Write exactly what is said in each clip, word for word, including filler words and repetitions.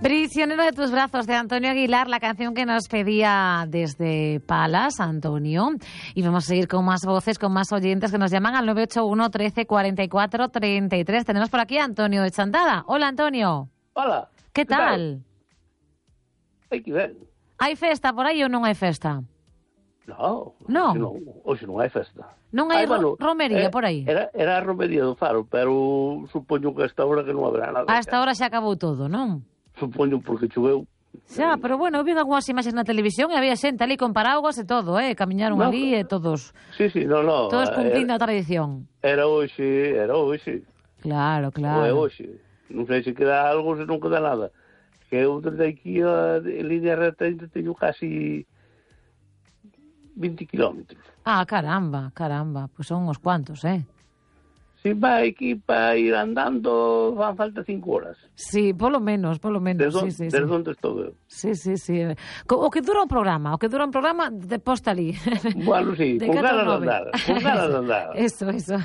Prisionero de tus brazos, de Antonio Aguilar, la canción que nos pedía desde Palas, Antonio. Y vamos a seguir con más voces, con más oyentes que nos llaman al nueve ocho uno, trece, cuarenta y cuatro, treinta y tres. Tenemos por aquí a Antonio de Chantada. Hola, Antonio. Hola. ¿Qué, ¿Qué tal? tal? Hai que ver. Hai festa por aí ou non hai festa? No, non. non, hoxe non hai festa. Non hai, hai bueno, romería eh, por aí? Era, era a romería do Faro, pero supoño que hasta hora que non haberá nada. Hasta hora xa acabou todo, non? Supoño porque choveu. Xa, pero bueno, eu vi algunhas imaxes na televisión e había xente ali con paraguas e todo, eh? Camiñaron no, ali e todos... Sí, sí, no, no. Todos cumplindo era, a tradición. Era hoxe, era hoxe. Claro, claro. Ou é hoxe. Non sei se queda algo, se non queda nada. Que eu desde aquí a, en línea recta teño casi vinte kilómetros. Ah, caramba, caramba. Pois pues son uns cuantos, eh? Si vai aquí para ir andando van falta cinco horas. Sí, polo menos, polo menos. Desde, sí, sí, desde sí. onde estou eu. Sí, sí, sí. O que dura un programa, o que dura un programa de posta ali. Bueno, sí, con ganas de andar. Con ganas de andar. Eso, eso.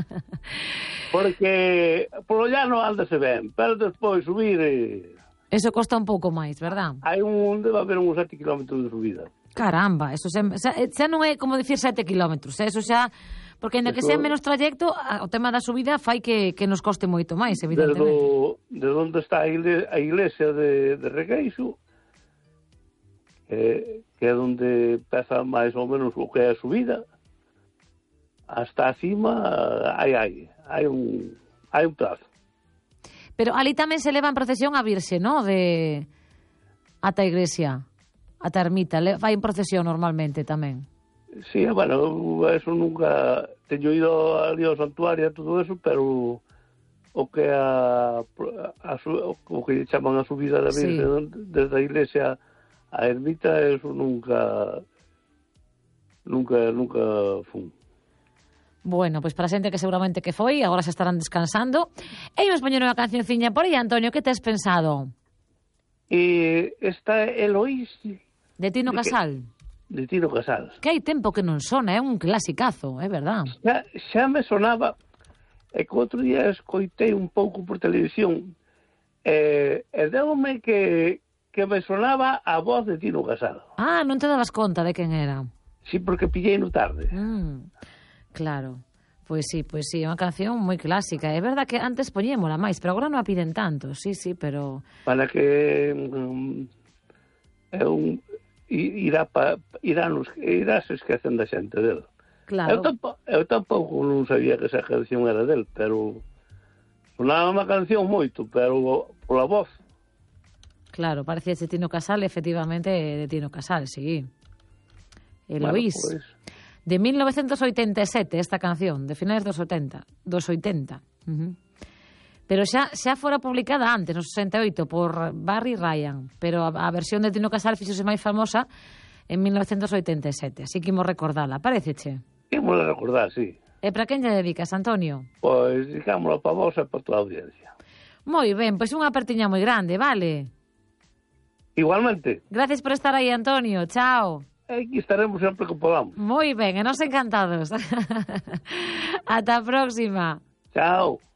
Porque polo llano andase ben, pero despois subir... Eh... Eso costa un pouco máis, verdad? Hai un, debe haber uns sete kilómetros de subida. Caramba, eso xa, xa, xa non é como dicir sete kilómetros, eso xa, porque ainda que sea menos trayecto, o tema da subida fai que, que nos coste moito máis, evidentemente. Desde, desde onde está a iglesia, a iglesia de, de Regueixo, que, que é onde pesa máis ou menos o que é a subida, hasta acima hai, hai, hai un, hai un trazo. Pero ali tamén se leva en procesión a Virxe, ¿no? De ata a iglesia, ata a ermita, vai en procesión normalmente tamén. Sí, bueno, eso nunca teño ido ali ao santuario e todo eso, pero o que a, a, a o que chaman a subida da Virxe, sí, desde a iglesia a ermita, eso nunca nunca nunca fun. Bueno, pois pues para a xente que seguramente que foi, agora se estarán descansando. E imos poñer unha cancionciña por aí, Antonio, que tes pensado? E esta Eloís... De Tino de Casal. Que, de Tino Casal. Que hai tempo que non sona, é un clasicazo, é verdad. Xa, xa me sonaba, e que outro día escoitei un pouco por televisión, e, e deu-me que, que me sonaba a voz de Tino Casal. Ah, non te dabas conta de quen era? Sí, porque pillei no tarde. Mm. Claro, pois sí, pois sí, é unha canción moi clásica. É verdad que antes poñémola máis, pero agora non a piden tanto, sí, sí, pero... Para que um, é un... irá pa, irá, nos, irá se esquecendo a xente del. Claro. Eu tampouco, eu tampouco non sabía que esa canción era del, pero sonaba unha canción moito, pero pola voz. Claro, parecía de Tino Casal, efectivamente de Tino Casal, sí. Eloís. Bueno, pues... De mil novecientos oitenta e sete, esta canción, de finales dos oitenta. Dos oitenta. Uh-huh. Pero xa, xa fora publicada antes, no sesenta e oito, por Barry Ryan. Pero a, a versión de Tino Casal fixose máis famosa en mil novecientos oitenta e sete. Así que imos recordala, paréceche? Imos recordar, sí. E para quen lle dedicas, Antonio? Pois, dedicámosla para vos e para toda a audiencia. Moi ben, pois unha apertiña moi grande, vale? Igualmente. Gracias por estar aí, Antonio. Chao. Aquí estaremos sempre que podamos. Moi ben, e nos encantados. Ata a próxima. Chao.